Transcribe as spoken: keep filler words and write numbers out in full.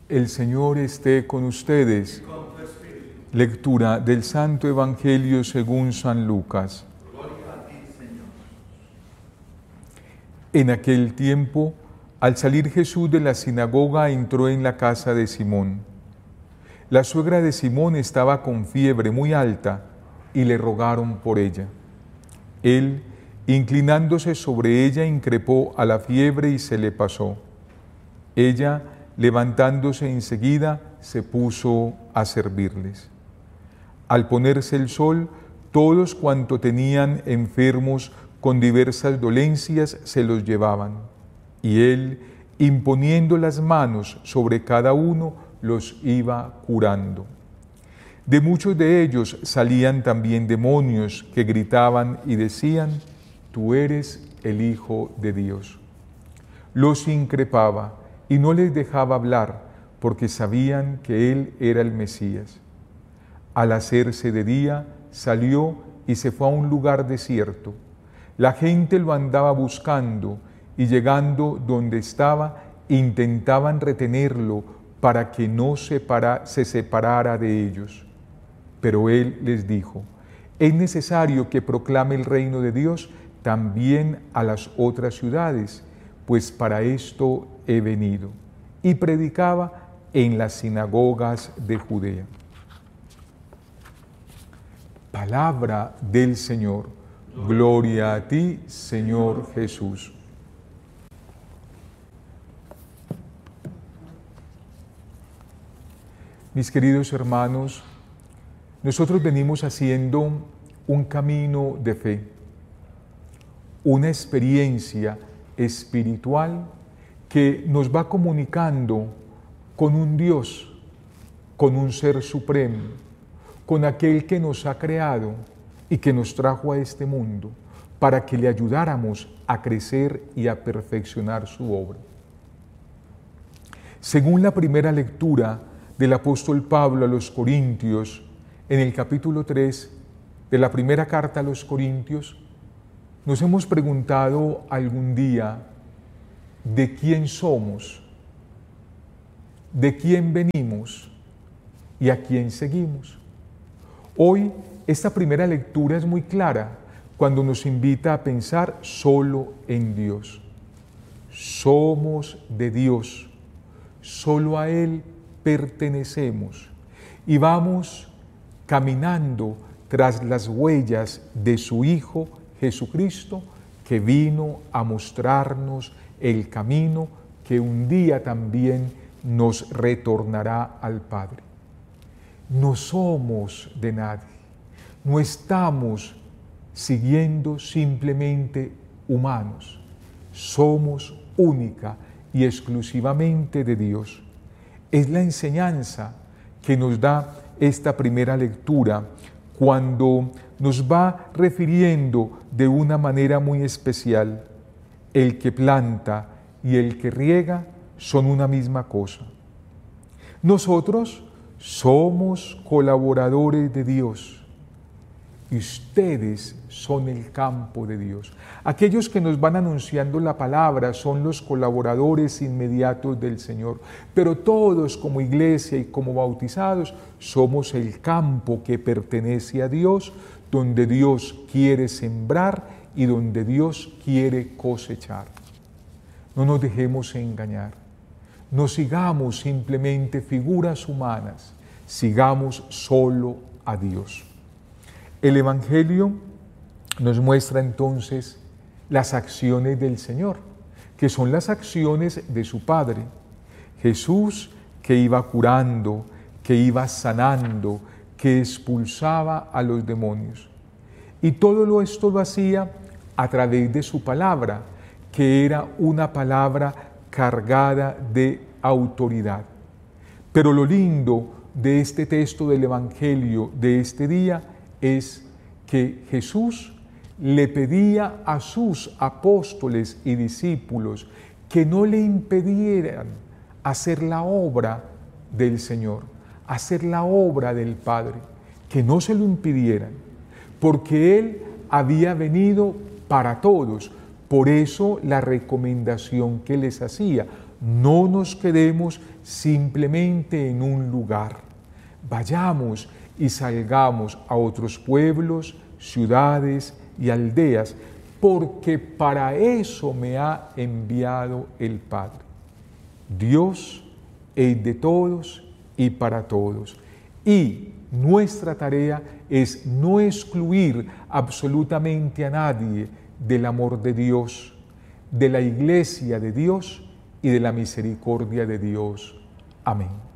El Señor esté con ustedes. Lectura del Santo Evangelio según San Lucas. En aquel tiempo, al salir Jesús de la sinagoga, entró en la casa de Simón. La suegra de Simón estaba con fiebre muy alta y le rogaron por ella. Él, inclinándose sobre ella, increpó a la fiebre y se le pasó. Ella, levantándose enseguida, se puso a servirles. Al ponerse el sol, todos cuanto tenían enfermos con diversas dolencias se los llevaban, y él, imponiendo las manos sobre cada uno, los iba curando. De muchos de ellos salían también demonios que gritaban y decían: Tú eres el Hijo de Dios. Los increpaba y no les dejaba hablar, porque sabían que él era el Mesías. Al hacerse de día, salió y se fue a un lugar desierto. La gente lo andaba buscando y, llegando donde estaba, intentaban retenerlo para que no se, para, se separara de ellos. Pero él les dijo: es necesario que proclame el reino de Dios también a las otras ciudades, pues para esto he venido. Y predicaba en las sinagogas de Judea. Palabra del Señor. Gloria a ti, Señor Jesús. Mis queridos hermanos, nosotros venimos haciendo un camino de fe, una experiencia espiritual que nos va comunicando con un Dios, con un Ser Supremo, con aquel que nos ha creado y que nos trajo a este mundo para que le ayudáramos a crecer y a perfeccionar su obra. Según la primera lectura del apóstol Pablo a los Corintios, en el capítulo tres de la primera carta a los Corintios, nos hemos preguntado algún día de quién somos, de quién venimos y a quién seguimos. Hoy esta primera lectura es muy clara cuando nos invita a pensar solo en Dios. Somos de Dios, solo a Él pertenecemos y vamos caminando tras las huellas de su Hijo Jesucristo, que vino a mostrarnos el camino que un día también nos retornará al Padre. No somos de nadie, no estamos siguiendo simplemente humanos, somos única y exclusivamente de Dios. Es la enseñanza que nos da esta primera lectura cuando nos va refiriendo de una manera muy especial: el que planta y el que riega son una misma cosa. Nosotros somos colaboradores de Dios y ustedes son el campo de Dios. Aquellos que nos van anunciando la palabra son los colaboradores inmediatos del Señor, pero todos como iglesia y como bautizados somos el campo que pertenece a Dios, donde Dios quiere sembrar y donde Dios quiere cosechar. No nos dejemos engañar, no sigamos simplemente figuras humanas, sigamos solo a Dios. El Evangelio nos muestra entonces las acciones del Señor, que son las acciones de su Padre. Jesús, que iba curando, que iba sanando, que expulsaba a los demonios. Y todo esto lo hacía a través de su palabra, que era una palabra cargada de autoridad. Pero lo lindo de este texto del Evangelio de este día es que Jesús le pedía a sus apóstoles y discípulos que no le impidieran hacer la obra del Señor, hacer la obra del Padre, que no se lo impidieran, porque Él había venido para todos. Por eso la recomendación que les hacía: No nos quedemos simplemente en un lugar. Vayamos y salgamos a otros pueblos, ciudades y aldeas, porque para eso me ha enviado el Padre. Dios es de todos y para todos. Y nuestra tarea es no excluir absolutamente a nadie del amor de Dios, de la iglesia de Dios y de la misericordia de Dios. Amén.